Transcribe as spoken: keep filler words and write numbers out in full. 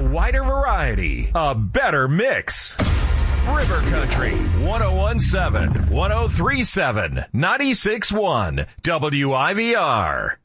wider variety, a better mix. River Country, one oh one point seven, one oh three point seven, ninety-six point one, W I V R.